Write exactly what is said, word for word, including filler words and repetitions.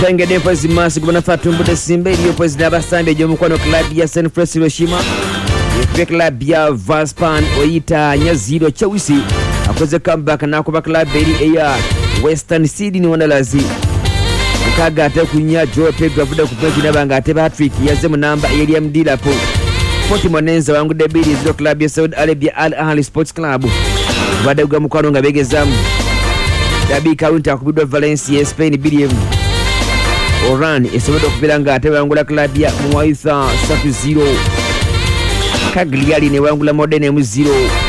Tengede pozi masi kubana fatumbude simbe iliyo pozi n'abasambi egy'omukwano club ya Saint Francis Hiroshima ye club ya Vaspan oyita Nyaziro Chawisi akoze comeback nakuba club eri eya Western Sydney Wanderers mukaga ate kunya Joe Pedro avude ku bench nabanga ate hat-trick yaze mu namba eri mdila po Poti Monenza wangu debili zero club ya Saudi Arabia Al Ahly Sports Club bade gwa mukwano nga begezamu Dabi counter akubidwa Valencia Spain B D M Oran esobola okubira nga ate wangula club ya Mwaitha three zero Cagliari ne wangula Modena mu zero